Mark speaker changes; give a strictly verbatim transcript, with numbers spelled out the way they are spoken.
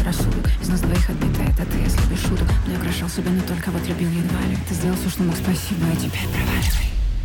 Speaker 1: рассудок. Из нас двоих отбитая, это ты, если без шуток. Не украшал себя, но только вот любил едва ли. Ты сделал все, что мог, спасибо, а теперь проваливай.